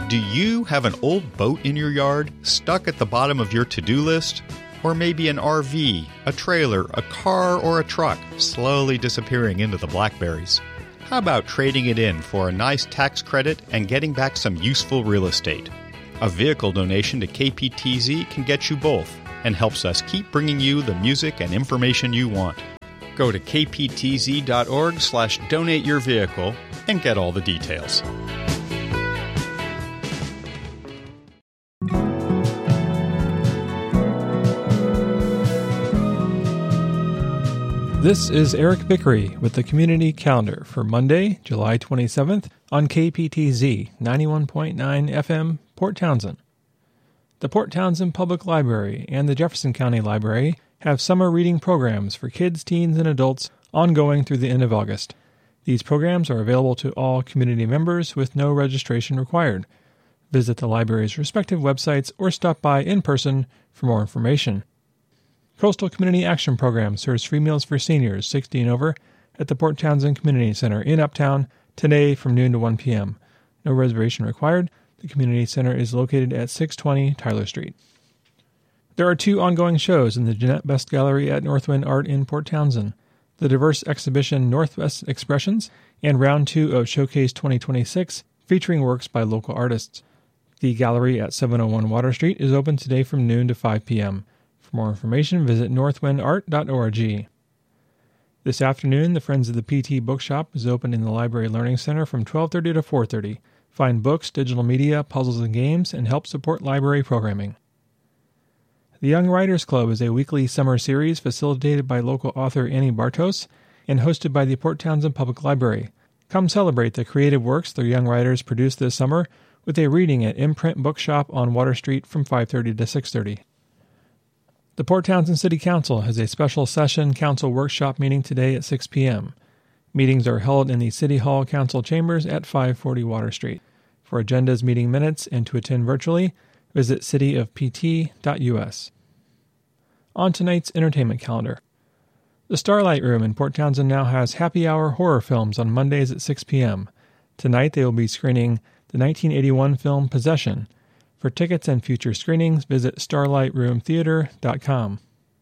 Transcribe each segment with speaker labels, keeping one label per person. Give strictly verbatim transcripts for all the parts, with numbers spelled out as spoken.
Speaker 1: Do you have an old boat in your yard, stuck at the bottom of your to-do list? Or maybe an R V, a trailer, a car, or a truck slowly disappearing into the blackberries? How about trading it in for a nice tax credit and getting back some useful real estate? A vehicle donation to K P T Z can get you both and helps us keep bringing you the music and information you want. Go to kptz.org slash donate your vehicle and get all the details.
Speaker 2: This is Eric Vickery with the Community Calendar for Monday, July twenty-seventh on K P T Z ninety-one point nine F M, Port Townsend. The Port Townsend Public Library and the Jefferson County Library have summer reading programs for kids, teens, and adults ongoing through the end of August. These programs are available to all community members with no registration required. Visit the library's respective websites or stop by in person for more information. Coastal Community Action Program serves free meals for seniors sixty and over at the Port Townsend Community Center in Uptown today from noon to one p.m. No reservation required. The Community Center is located at six twenty Tyler Street. There are two ongoing shows in the Jeanette Best Gallery at Northwind Art in Port Townsend: the diverse exhibition Northwest Expressions and Round two of Showcase twenty twenty-six, featuring works by local artists. The gallery at seven oh one Water Street is open today from noon to five p.m. For more information, visit northwind art dot org. This afternoon, the Friends of the P T Bookshop is open in the Library Learning Center from twelve thirty to four thirty. Find books, digital media, puzzles, and games, and help support library programming. The Young Writers Club is a weekly summer series facilitated by local author Annie Bartos and hosted by the Port Townsend Public Library. Come celebrate the creative works the young writers produced this summer with a reading at Imprint Bookshop on Water Street from five thirty to six thirty. The Port Townsend City Council has a special session council workshop meeting today at six p.m. Meetings are held in the City Hall Council Chambers at five forty Water Street. For agendas, meeting minutes, and to attend virtually, visit city of p t dot u s. On tonight's entertainment calendar. The Starlight Room in Port Townsend now has happy hour horror films on Mondays at six p.m. Tonight they will be screening the nineteen eighty-one film Possession. For tickets and future screenings, visit starlight room theater dot com.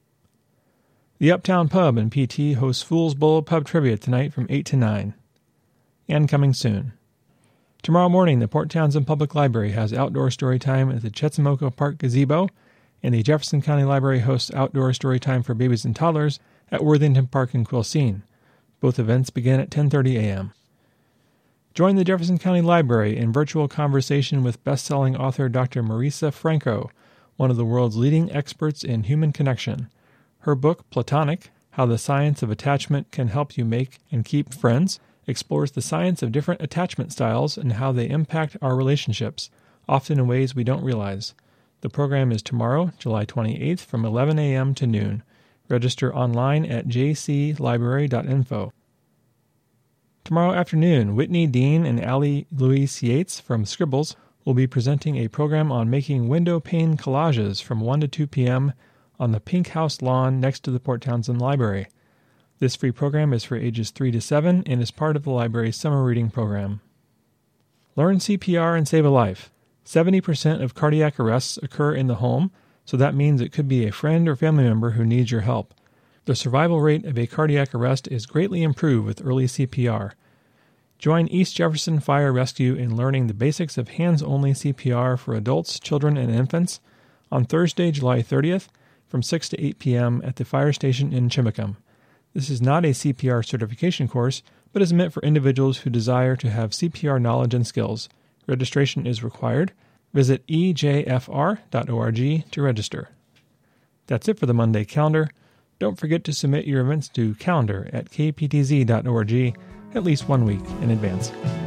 Speaker 2: The Uptown Pub in P T hosts Fool's Bowl Pub Trivia tonight from eight to nine. And coming soon. Tomorrow morning, the Port Townsend Public Library has outdoor story time at the Chetzemoka Park Gazebo, and the Jefferson County Library hosts outdoor story time for babies and toddlers at Worthington Park in Quilcene. Both events begin at ten thirty a.m. Join the Jefferson County Library in virtual conversation with best-selling author Doctor Marisa Franco, one of the world's leading experts in human connection. Her book, Platonic: How the Science of Attachment Can Help You Make and Keep Friends, explores the science of different attachment styles and how they impact our relationships, often in ways we don't realize. The program is tomorrow, July twenty-eighth, from eleven a.m. to noon. Register online at j c library dot info. Tomorrow afternoon, Whitney Dean and Allie Louise Yates from Scribbles will be presenting a program on making window pane collages from one to two p.m. on the Pink House lawn next to the Port Townsend Library. This free program is for ages three to seven and is part of the library's summer reading program. Learn C P R and save a life. seventy percent of cardiac arrests occur in the home, so that means it could be a friend or family member who needs your help. The survival rate of a cardiac arrest is greatly improved with early C P R. Join East Jefferson Fire Rescue in learning the basics of hands-only C P R for adults, children, and infants on Thursday, July thirtieth from six to eight p.m. at the fire station in Chimacum. This is not a C P R certification course, but is meant for individuals who desire to have C P R knowledge and skills. Registration is required. Visit e j f r dot org to register. That's it for the Monday calendar. Don't forget to submit your events to calendar at k p t z dot org at least one week in advance.